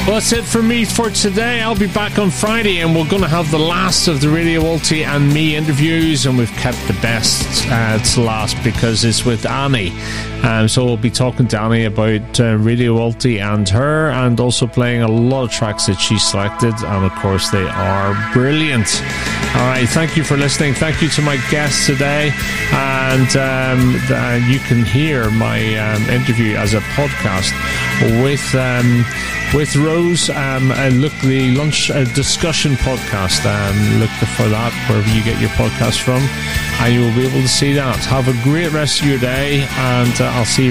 Well, that's it for me for today. I'll be back on Friday, and we're going to have the last of the Radio Ulti and me interviews, and we've kept the best to last because it's with Annie. So we'll be talking to Annie about Radio Ulti and her, and also playing a lot of tracks that she selected, and of course they are brilliant. Alright, thank you for listening. Thank you to my guests today, and you can hear my interview as a podcast with Rose, and look, the lunch discussion podcast, look for that wherever you get your podcast from, and you will be able to see that. Have a great rest of your day, and I'll see you